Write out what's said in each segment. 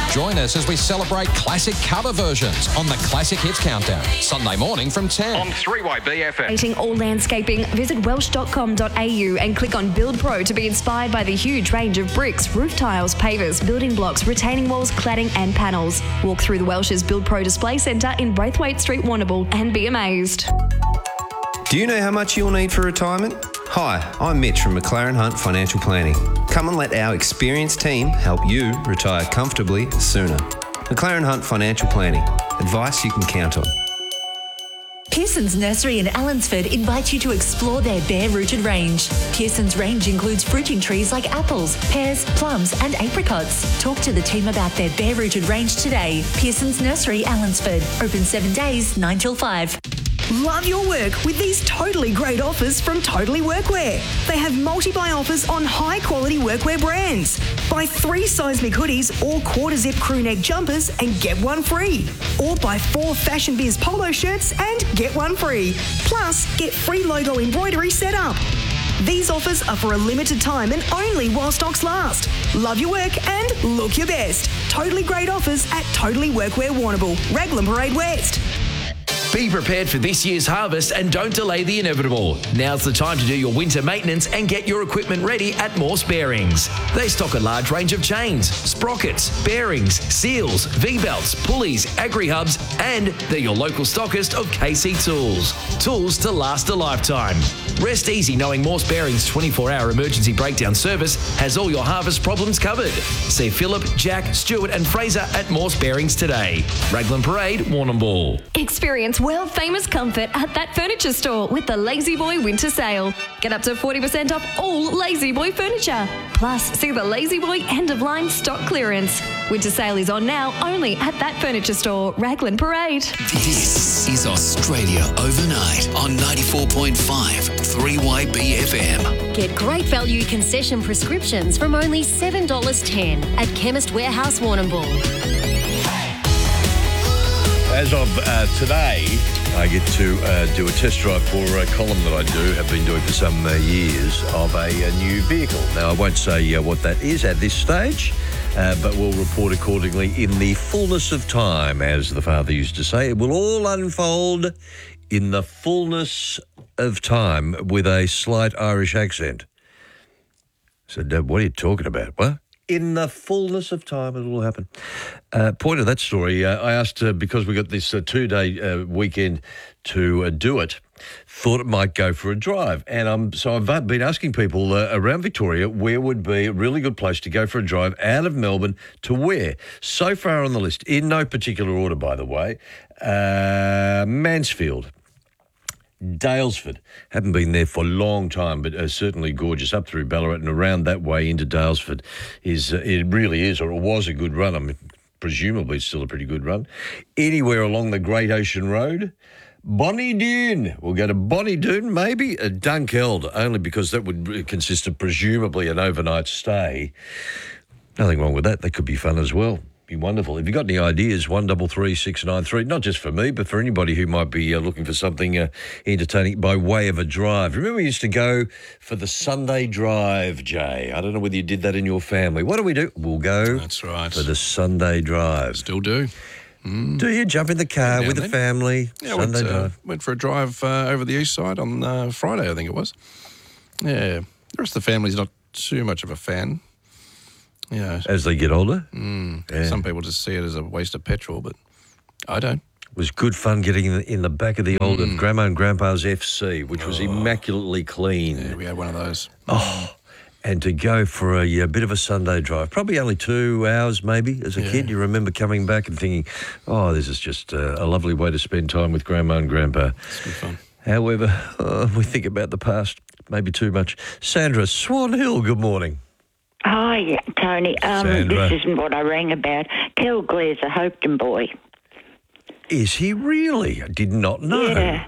Join us as we celebrate classic cover versions on the Classic Hits Countdown, Sunday morning from 10 on 3YBFM. Rating all landscaping, visit welsh.com.au and click on Build Pro to be inspired by the huge range of bricks, roof tiles, pavers, building blocks, retaining walls, cladding and panels. Walk through the Welsh's Build Pro Display Centre in Braithwaite Street, Warrnambool and be amazed. Do you know how much you'll need for retirement? Hi, I'm Mitch from McLaren Hunt Financial Planning. Come and let our experienced team help you retire comfortably sooner. McLaren Hunt Financial Planning. Advice you can count on. Pearson's Nursery in Allensford invites you to explore their bare-rooted range. Pearson's range includes fruiting trees like apples, pears, plums and apricots. Talk to the team about their bare-rooted range today. Pearson's Nursery, Allensford. Open 7 days, 9 till 5. Love your work with these totally great offers from Totally Workwear. They have multi-buy offers on high-quality workwear brands. Buy 3 seismic hoodies or quarter-zip crew neck jumpers and get one free. Or buy 4 Fashion Biz polo shirts and get one free. Plus, get free logo embroidery set up. These offers are for a limited time and only while stocks last. Love your work and look your best. Totally great offers at Totally Workwear Warrnambool, Raglan Parade West. Be prepared for this year's harvest and don't delay the inevitable. Now's the time to do your winter maintenance and get your equipment ready at Morse Bearings. They stock a large range of chains, sprockets, bearings, seals, V-belts, pulleys, agri-hubs, and they're your local stockist of KC Tools. Tools to last a lifetime. Rest easy knowing Morse Bearings' 24-hour emergency breakdown service has all your harvest problems covered. See Phillip, Jack, Stuart and Fraser at Morse Bearings today. Raglan Parade, Warrnambool. Experience world-famous comfort at That Furniture Store with the Lazy Boy Winter Sale. Get up to 40% off all Lazy Boy furniture. Plus, see the Lazy Boy end-of-line stock clearance. Winter Sale is on now only at That Furniture Store, Raglan Parade. This is Australia Overnight on 94.5 3YBFM. Get great value concession prescriptions from only $7.10 at Chemist Warehouse Warrnambool. As of today, I get to do a test drive for a column that I have been doing for some years of a new vehicle. Now, I won't say what that is at this stage, but we'll report accordingly in the fullness of time, as the father used to say. It will all unfold in the fullness of time with a slight Irish accent. So, Dad, what are you talking about? What? In the fullness of time, it will happen. Point of that story, I asked, because we got this 2-day weekend to do it, thought it might go for a drive. And so I've been asking people around Victoria where would be a really good place to go for a drive out of Melbourne to where. So far on the list, in no particular order, by the way, Mansfield, Daylesford. Haven't been there for a long time, but certainly gorgeous. Up through Ballarat and around that way into Daylesford it really is, or it was a good run. I mean, presumably it's still a pretty good run. Anywhere along the Great Ocean Road. Bonnie Doon. We'll go to Bonnie Doon, maybe. Dunkeld, only because that would consist of presumably an overnight stay. Nothing wrong with that. That could be fun as well. Be wonderful. If you've got any ideas, 133 693, not just for me, but for anybody who might be looking for something entertaining by way of a drive. Remember we used to go for the Sunday drive, Jay? I don't know whether you did that in your family. What do we do? We'll go That's right. for the Sunday drive. Still do. Do you jump in the car with the family? Yeah, Sunday drive. Went for a drive over the east side on Friday, I think it was. Yeah. The rest of the family's not too much of a fan. Yeah. As they get older? Yeah. Some people just see it as a waste of petrol, but I don't. It was good fun getting in the back of the old Grandma and Grandpa's FC, which was immaculately clean. Yeah, we had one of those. Oh, and to go for a bit of a Sunday drive, probably only 2 hours maybe as a kid. You remember coming back and thinking, oh, this is just a lovely way to spend time with Grandma and Grandpa. It's good fun. However, we think about the past maybe too much. Sandra, Swan Hill, good morning. Hi, Tony. This isn't what I rang about. Kel Glare's a Hopeton boy. Is he really? I did not know.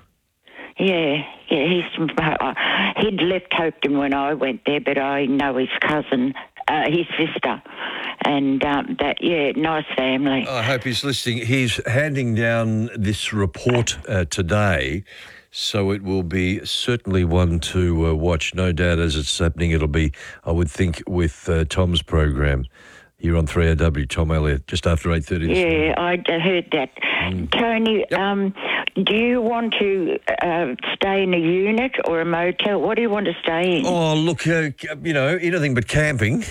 Yeah. He's from. He'd left Hopeton when I went there, but I know his cousin, his sister, and nice family. I hope he's listening. He's handing down this report today. So it will be certainly one to watch. No doubt as it's happening, it'll be, I would think, with Tom's program. Here on 3AW, Tom Elliott, just after 8:30 this morning. Yeah, I heard that. Tony, do you want to stay in a unit or a motel? What do you want to stay in? Oh, look, anything but camping.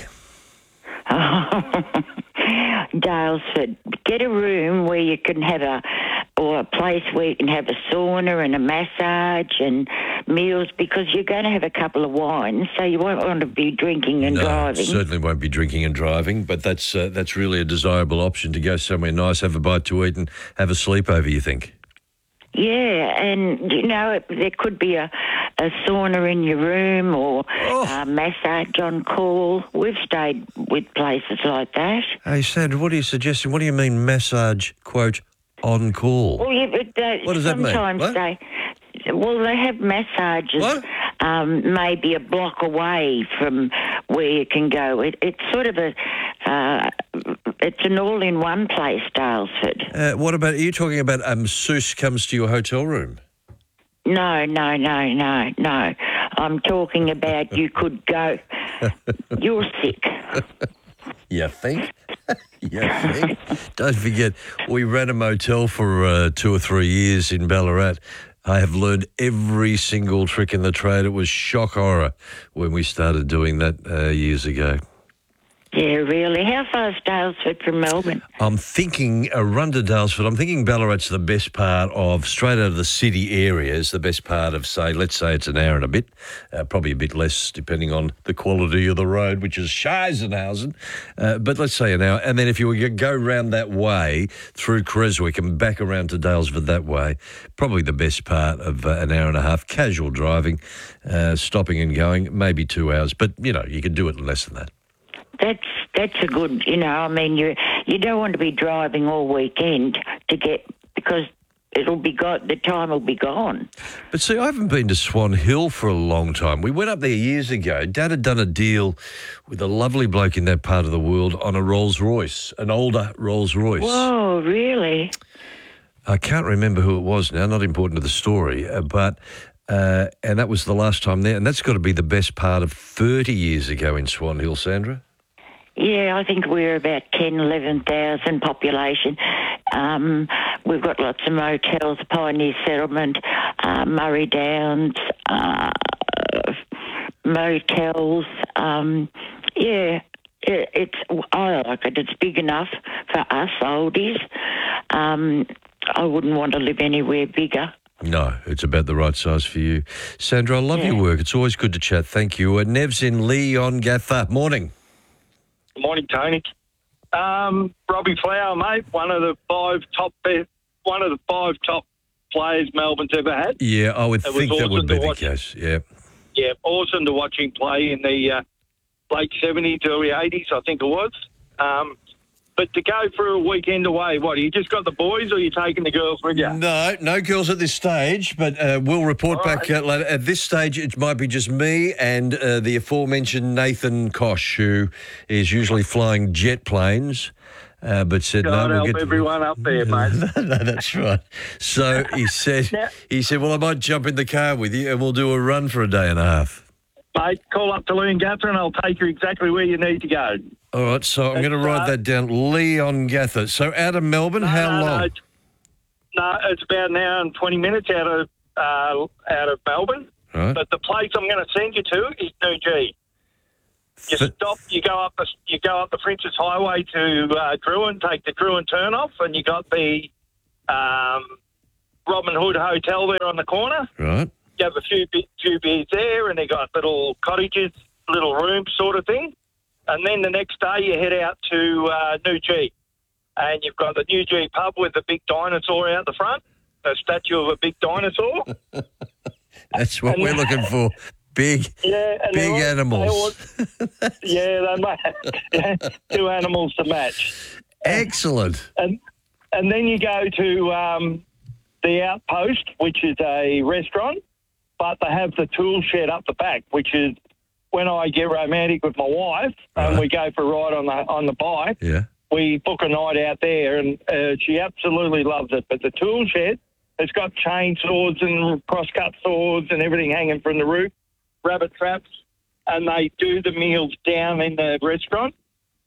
Dalesford, get a room where you can have a place where you can have a sauna and a massage and meals, because you're going to have a couple of wines, so you won't want to be drinking and driving. Certainly won't be drinking and driving, but that's really a desirable option, to go somewhere nice, have a bite to eat and have a sleepover, you think? Yeah, and, there could be a sauna in your room or a massage on call. We've stayed with places like that. Hey, Sandra, what are you suggesting? What do you mean massage, quote, on call? Well, what does that mean? Sometimes they have massages maybe a block away from where you can go. It's sort of it's an all-in-one place, Dalesford. What about, are you talking about masseuse comes to your hotel room? No. I'm talking about you could go. You're sick. You think? Don't forget, we ran a motel for 2 or 3 years in Ballarat. I have learned every single trick in the trade. It was shock horror when we started doing that years ago. Yeah, really. How far is Dalesford from Melbourne? I'm thinking a run to Dalesford. I'm thinking Ballarat's the best part of, straight out of the city area, is the best part of, let's say it's an hour and a bit, probably a bit less depending on the quality of the road, which is Scheisenhausen, but let's say an hour. And then if you were to go round that way through Creswick and back around to Dalesford that way, probably the best part of an hour and a half, casual driving, stopping and going, maybe 2 hours, but, you can do it in less than that. That's a good, you don't want to be driving all weekend because the time will be gone. But see, I haven't been to Swan Hill for a long time. We went up there years ago. Dad had done a deal with a lovely bloke in that part of the world on a Rolls Royce, an older Rolls Royce. Whoa, really? I can't remember who it was now, not important to the story, but... and that was the last time there, and that's got to be the best part of 30 years ago in Swan Hill, Sandra. Yeah, I think we're about 10,000, 11,000 population. We've got lots of motels, Pioneer Settlement, Murray Downs, motels. I like it. It's big enough for us oldies. I wouldn't want to live anywhere bigger. No, it's about the right size for you. Sandra, I love your work. It's always good to chat. Thank you. Nev's in Leongatha. Morning. Morning, Tony. Robbie Flower, mate, one of the five top players Melbourne's ever had. Yeah, I would think that would be the watch. case. Yeah. Yeah, awesome to watch him play in the late 70s, early 80s, I think it was. But to go for a weekend away, you just got the boys or you taking the girls with you? No girls at this stage, but we'll report back later. At this stage, it might be just me and the aforementioned Nathan Kosh, who is usually flying jet planes, but said God no. We'll help everyone up there, mate. No, that's right. So he said, well, I might jump in the car with you and we'll do a run for a day and a half. Mate, call up to Leongatha and I'll take you exactly where you need to go. All right, so I'm going to write that down, Leongatha. So out of Melbourne, how long? No, it's about an hour and 20 minutes out of Melbourne. Right. But the place I'm going to send you to is New G. You stop. You go up the Princess Highway to Druin, take the Druin turn off, and you got the Robin Hood Hotel there on the corner. Right. You have a few beers there, and they got little cottages, little rooms sort of thing. And then the next day you head out to New G. And you've got the New G pub with the big dinosaur out the front, a statue of a big dinosaur. That's what we're looking for. Big animals. They match. 2 animals to match. Excellent. And then you go to the Outpost, which is a restaurant, but they have the tool shed up the back, which is when I get romantic with my wife and we go for a ride on the bike. Yeah. We book a night out there, and she absolutely loves it. But the tool shed has got chainsaws and crosscut saws and everything hanging from the roof, rabbit traps, and they do the meals down in the restaurant.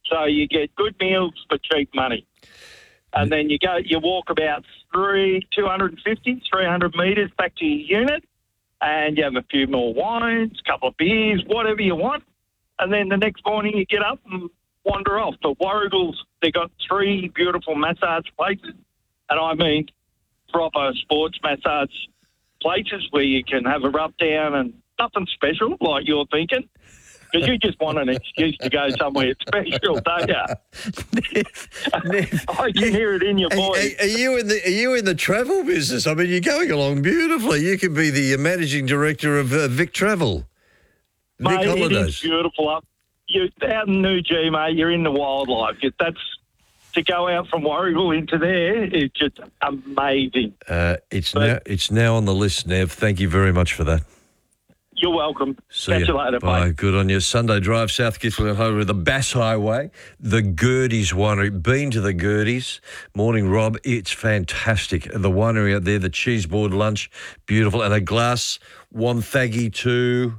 So you get good meals for cheap money. And then you walk about 250, 300 metres back to your unit, and you have a few more wines, a couple of beers, whatever you want. And then the next morning you get up and wander off. But Warragul's, they got 3 beautiful massage places, and I mean proper sports massage places where you can have a rub down and nothing special like you're thinking. Because you just want an excuse to go somewhere special, don't you? I can hear it in your voice. Are you in the travel business? I mean, you're going along beautifully. You could be the managing director of Vic Travel. Vic Mate, Holidays. it is beautiful out in New G, mate. You're in the wildlife. To go out from Warragul into there is just amazing. It's now on the list, Nev. Thank you very much for that. You're welcome. See Catch you you later, Bye. mate. Good on you. Sunday Drive, South Gippsland Highway, the Bass Highway, the Gerties Winery. Been to the Gerties. Morning, Rob. It's fantastic. The winery out there, the cheese board lunch, beautiful. And a glass, one thaggy to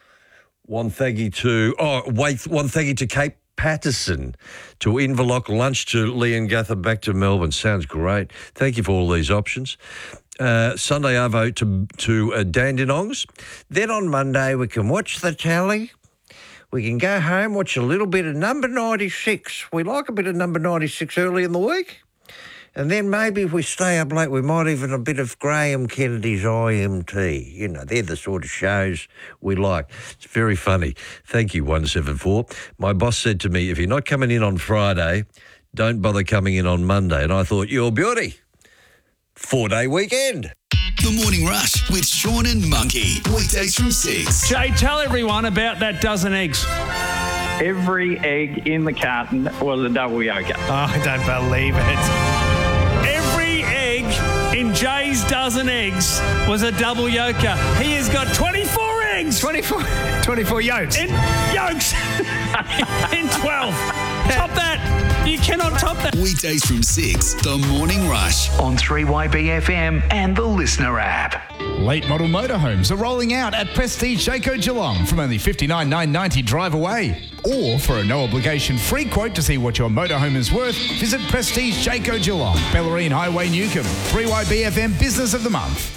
Cape Patterson, to Inverloch, lunch to Leongatha, back to Melbourne. Sounds great. Thank you for all these options. Sunday arvo to Dandenongs. Then on Monday we can watch the telly. We can go home, watch a little bit of Number 96. We like a bit of Number 96 early in the week. And then maybe if we stay up late, we might even a bit of Graham Kennedy's IMT. You know, they're the sort of shows we like. It's very funny. Thank you, 174. My boss said to me, if you're not coming in on Friday, don't bother coming in on Monday. And I thought, you're beauty. 4-day weekend. The Morning Rush with Sean and Monkey. Weekdays from 6. Jay, tell everyone about that dozen eggs. Every egg in the carton was a double yolker. Oh, I don't believe it. Every egg in Jay's dozen eggs was a double yolker. He has got 24 eggs. 24 yolks. In yolks. in 12. Top that. You cannot top that. Weekdays from 6. The Morning Rush. On 3YBFM and the Listener app. Late model motorhomes are rolling out at Prestige Jayco Geelong from only $59,990 drive away. Or for a no-obligation free quote to see what your motorhome is worth, visit Prestige Jayco Geelong, Bellarine Highway, Newcomb. 3YBFM Business of the Month.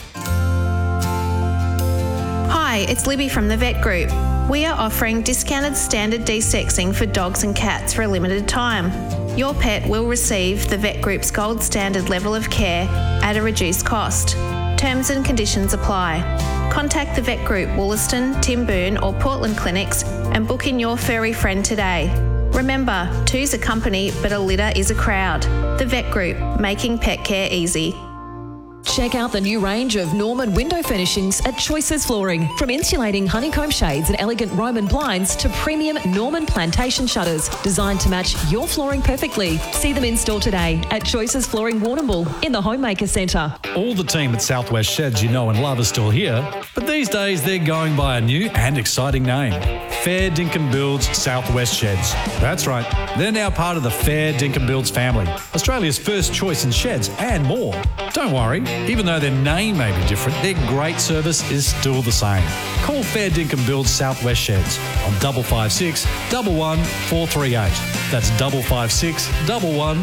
Hi, it's Libby from the Vet Group. We are offering discounted standard desexing for dogs and cats for a limited time. Your pet will receive the Vet Group's gold standard level of care at a reduced cost. Terms and conditions apply. Contact the Vet Group, Wollaston, Timboon or Portland clinics and book in your furry friend today. Remember, two's a company, but a litter is a crowd. The Vet Group, making pet care easy. Check out the new range of Norman window furnishings at Choices Flooring. From insulating honeycomb shades and elegant Roman blinds to premium Norman plantation shutters designed to match your flooring perfectly. See them in store today at Choices Flooring Warrnambool in the Homemaker Centre. All the team at Southwest Sheds you know and love are still here, but these days they're going by a new and exciting name. Fair Dinkum Builds Southwest Sheds. That's right, they're now part of the Fair Dinkum Builds family, Australia's first choice in sheds and more. Don't worry, even though their name may be different, their great service is still the same. Call Fair Dinkum Builds Southwest Sheds on 556 11 438. That's 556 11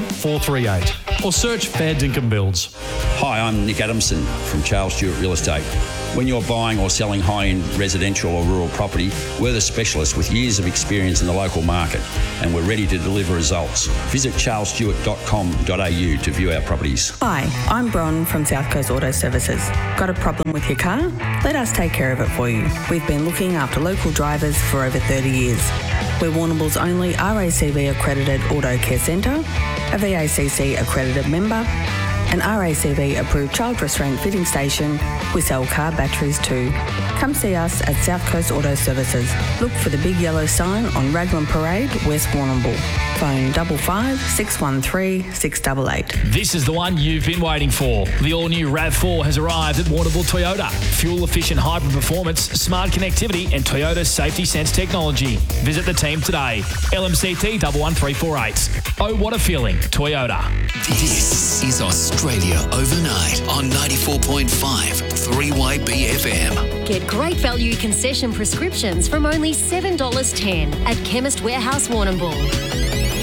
438. Or search Fair Dinkum Builds. Hi, I'm Nick Adamson from Charles Stewart Real Estate. When you're buying or selling high-end residential or rural property, we're the specialists with years of experience in the local market, and we're ready to deliver results. Visit charlesstewart.com.au to view our properties. Hi, I'm Bron from South Coast Auto Services. Got a problem with your car? Let us take care of it for you. We've been looking after local drivers for over 30 years. We're Warrnambool's only RACV accredited auto care centre, a VACC accredited member, an RACV approved child restraint fitting station. We sell car batteries too. Come see us at South Coast Auto Services. Look for the big yellow sign on Raglan Parade, West Warrnambool. Phone 55 613 688. This is the one you've been waiting for. The all-new RAV4 has arrived at Warrnambool Toyota. Fuel-efficient hybrid performance, smart connectivity and Toyota Safety Sense technology. Visit the team today. LMCT 11348. Oh, what a feeling. Toyota. This is Australia Overnight on 94.5 3YBFM. Get great value concession prescriptions from only $7.10 at Chemist Warehouse Warrnambool.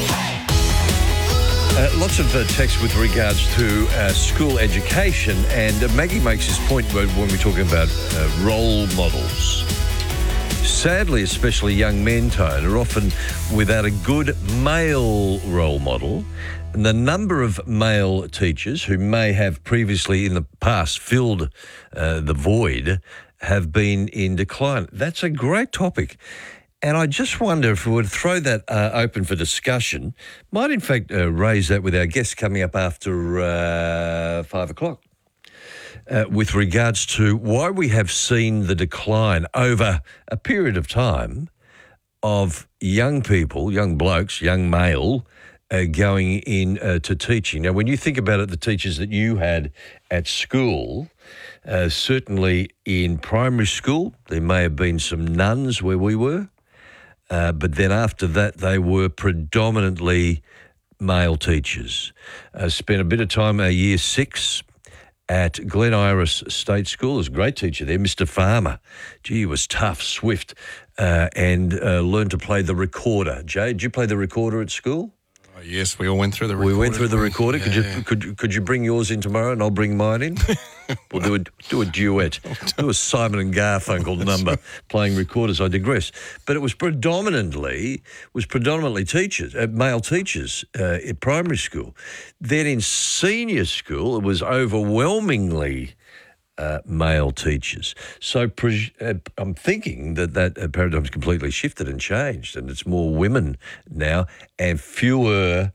Lots of texts with regards to school education, and Maggie makes this point when we're talking about role models. Sadly, especially young men, Tone, are often without a good male role model. And the number of male teachers who may have previously in the past filled the void have been in decline. That's a great topic. And I just wonder if we would throw that open for discussion, might in fact raise that with our guests coming up after 5 o'clock. With regards to why we have seen the decline over a period of time of young people, young blokes, young male, going in to teaching. Now, when you think about it, the teachers that you had at school, certainly in primary school, there may have been some nuns where we were, but then after that, they were predominantly male teachers. Spent a bit of time year 6 at Glen Iris State School. There's a great teacher there, Mr. Farmer. Gee, he was tough, swift, and learned to play the recorder. Jay, did you play the recorder at school? Yes, we all went through the recorder. We went through the recorder. Yeah. Could you bring yours in tomorrow and I'll bring mine in? We'll do a duet. Do a Simon and Garfunkel number playing recorders. I digress. But it was predominantly teachers, male teachers in primary school. Then in senior school, it was overwhelmingly male teachers. So I'm thinking that paradigm's completely shifted and changed, and it's more women now and fewer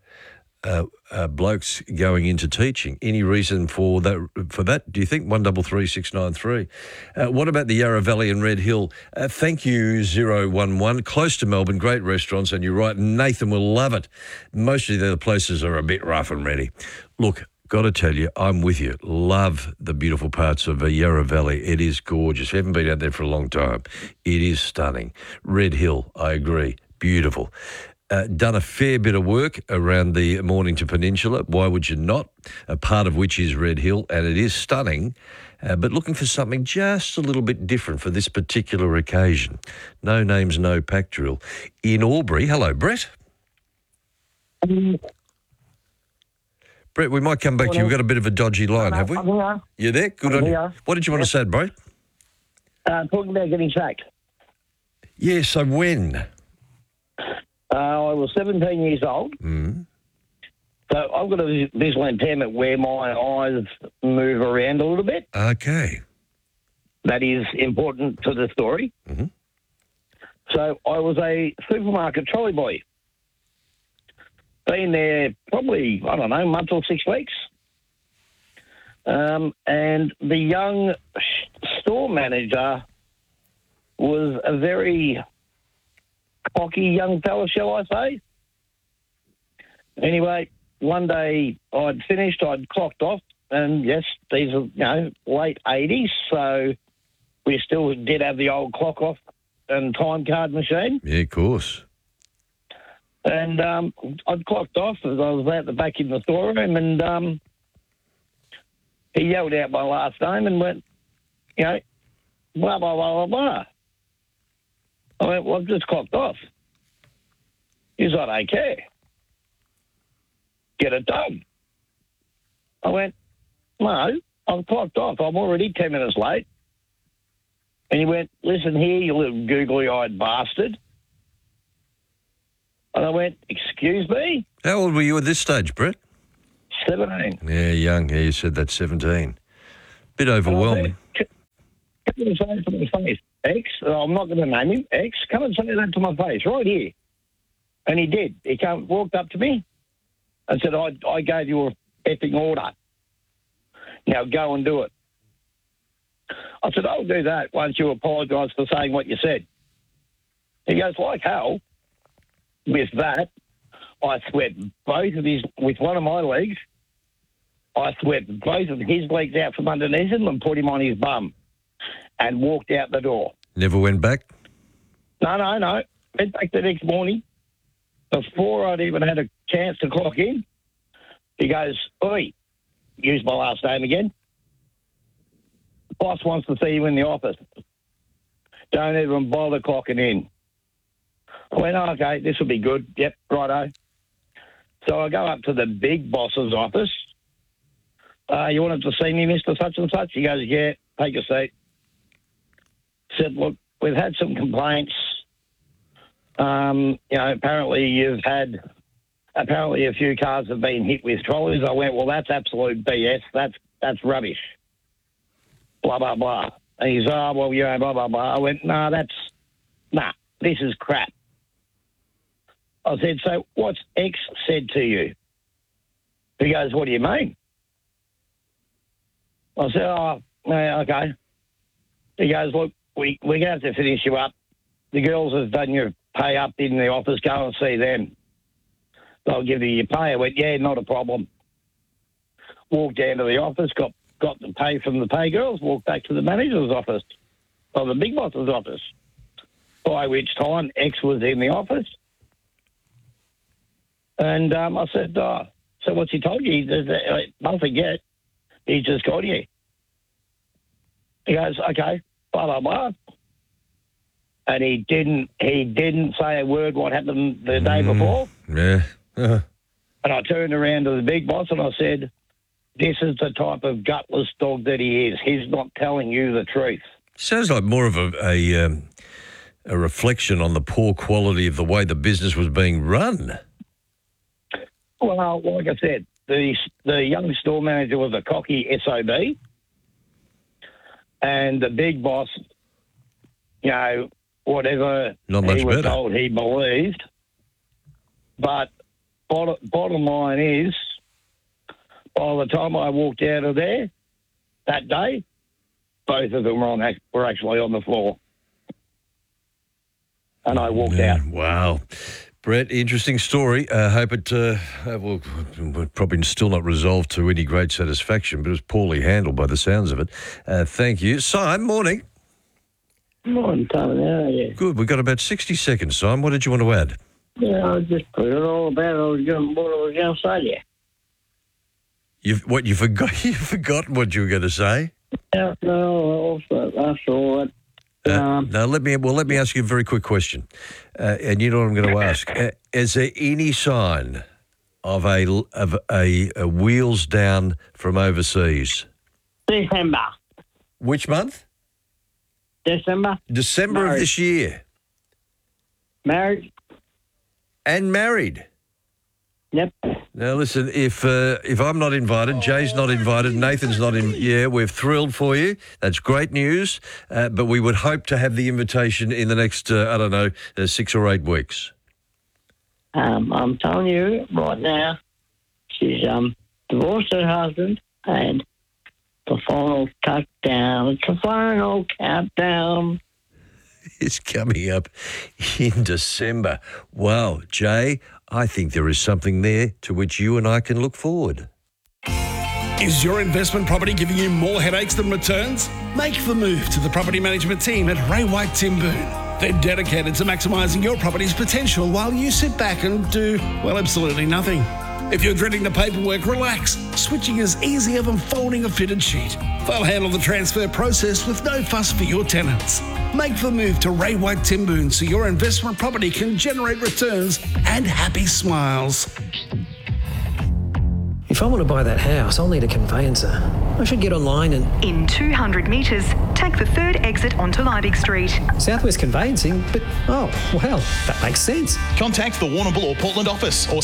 blokes going into teaching. Any reason for that? Do you think? 133693. What about the Yarra Valley and Red Hill? Thank you, 011. Close to Melbourne, great restaurants, and you're right, Nathan will love it. Most of the other places are a bit rough and ready. Look, got to tell you, I'm with you. Love the beautiful parts of Yarra Valley. It is gorgeous. Haven't been out there for a long time. It is stunning. Red Hill, I agree. Beautiful. Done a fair bit of work around the Mornington Peninsula. Why would you not? A part of which is Red Hill, and it is stunning. But looking for something just a little bit different for this particular occasion. No names, no pack drill. In Albury, hello, Brett. Brett, we might come back to you. We've got a bit of a dodgy line, have we? You there? Good on you. What did you want to say, Brett? Talking about getting sacked. Yeah, so when? I was 17 years old. Mm. So I've got a visual impairment where my eyes move around a little bit. Okay. That is important to the story. Mm-hmm. So I was a supermarket trolley boy. Been there probably, I don't know, a month or 6 weeks. And the young store manager was a very cocky young fella, shall I say. Anyway, one day I'd finished, I'd clocked off, and yes, these are, late 80s, so we still did have the old clock off and time card machine. Yeah, of course. And I'd clocked off as I was out the back in the storeroom, and he yelled out my last name and went, blah, blah, blah, blah, blah. I went, well, I've just clocked off. He's like, I don't care. Get it done. I went, no, I've clocked off. I'm already 10 minutes late. And he went, listen here, you little googly-eyed bastard. And I went, excuse me? How old were you at this stage, Brett? 17. Yeah, young. Yeah, you said that, 17. Bit overwhelming. Come and say it to my face. X, I'm not going to name him, X, come and say that to my face, right here. And he did. He walked up to me and said, I gave you a effing order. Now go and do it. I said, I'll do that once you apologise for saying what you said. He goes, like hell. With that, I swept both of his, with one of my legs, I swept both of his legs out from underneath him and put him on his bum and walked out the door. Never went back? No. Went back the next morning. Before I'd even had a chance to clock in, he goes, oi, use my last name again. Boss wants to see you in the office. Don't even bother clocking in. I went, okay, this will be good. Yep, righto. So I go up to the big boss's office. You wanted to see me, Mr. Such and Such? He goes, yeah, take a seat. Said, look, we've had some complaints. Apparently a few cars have been hit with trolleys. I went, well, that's absolute BS. That's rubbish. Blah, blah, blah. And he's, blah, blah, blah. I went, this is crap. I said, so what's X said to you? He goes, what do you mean? I said, okay. He goes, look, we're going to have to finish you up. The girls have done your pay up in the office. Go and see them. They'll give you your pay. I went, yeah, not a problem. Walked down to the office, got the pay from the pay girls, walked back to the manager's office, or the big boss's office, by which time X was in the office. And I said, so what's he told you? He says, nothing yet. He's just got you. He goes, okay, blah, blah, blah. And he didn't say a word what happened the day before. Yeah. And I turned around to the big boss and I said, this is the type of gutless dog that he is. He's not telling you the truth. Sounds like more of a reflection on the poor quality of the way the business was being run. Well, like I said, the young store manager was a cocky SOB, and the big boss, whatever Not much he was better. told, he believed. But bottom line is, by the time I walked out of there that day, both of them were actually on the floor, and I walked out. Wow. Brett, interesting story. I hope it, probably still not resolved to any great satisfaction, but it was poorly handled by the sounds of it. Thank you. Simon, morning. Morning, Tony. How are you? Good. We've got about 60 seconds, Simon. What did you want to add? Yeah, I just put it all about what I was going to say to you. You forgot? You've forgotten what you were going to say? Yeah, no, that's all right. Now, let me ask you a very quick question, and you know what I'm going to ask. Is there any sign of a wheels down from overseas? December. Which month? December. December Married. of this year. Married. And married. Yep. Now listen, if I'm not invited, Jay's not invited, Nathan's not in. Yeah, we're thrilled for you. That's great news. But we would hope to have the invitation in the next 6 or 8 weeks. I'm telling you right now, she's divorced her husband, and the final countdown. It's coming up in December. Wow, Jay, I think there is something there to which you and I can look forward. Is your investment property giving you more headaches than returns? Make the move to the property management team at Ray White Timboon. They're dedicated to maximising your property's potential while you sit back and do, well, absolutely nothing. If you're dreading the paperwork, relax. Switching is easier than folding a fitted sheet. They'll handle the transfer process with no fuss for your tenants. Make the move to Ray White Timboon so your investment property can generate returns and happy smiles. If I want to buy that house, I'll need a conveyancer. I should get online and... In 200 metres, take the third exit onto Liebig Street. Southwest Conveyancing? But, oh, well, that makes sense. Contact the Warrnambool or Portland office or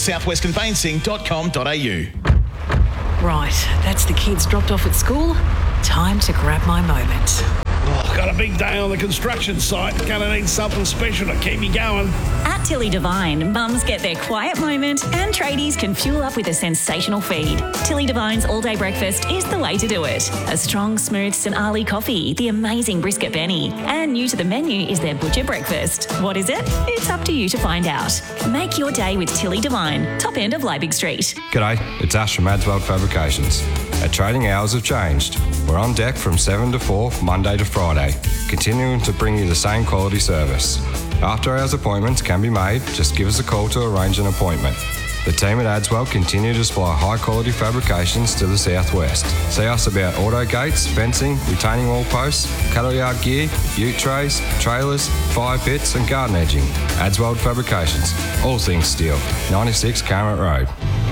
southwestconveyancing.com.au. Right, that's the kids dropped off at school. Time to grab my moment. Oh, got a big day on the construction site. Gonna need something special to keep me going. At Tilly Devine, mums get their quiet moment and tradies can fuel up with a sensational feed. Tilly Devine's all-day breakfast is the way to do it. A strong, smooth St. Ali coffee, the amazing brisket Benny, and new to the menu is their butcher breakfast. What is it? It's up to you to find out. Make your day with Tilly Devine, top end of Liebig Street. G'day, it's Ash from Adswell Fabrications. Our trading hours have changed. We're on deck from 7 to 4, Monday to Friday, continuing to bring you the same quality service. After hours appointments can be made, just give us a call to arrange an appointment. The team at Adswell continue to supply high quality fabrications to the southwest. See us about auto gates, fencing, retaining wall posts, cattle yard gear, ute trays, trailers, fire pits and garden edging. Adswell Fabrications, all things steel, 96 Carrot Road.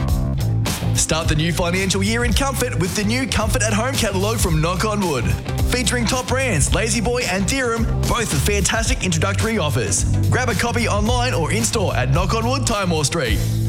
Start the new financial year in comfort with the new Comfort at Home catalogue from Knock on Wood. Featuring top brands Lazy Boy and Deerham, both with fantastic introductory offers. Grab a copy online or in-store at Knock on Wood, Timor Street.